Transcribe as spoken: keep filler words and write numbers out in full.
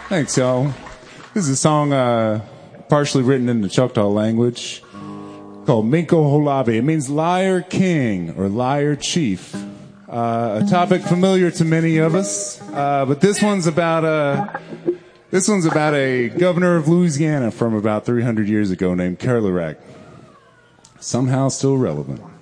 Thanks, y'all. This is a song uh, partially written in the Choctaw language called Minko Holabe. It means liar king or liar chief. Uh, a topic familiar to many of us, uh, but this one's about a this one's about a governor of Louisiana from about three hundred years ago named Kerlarac. Somehow still relevant.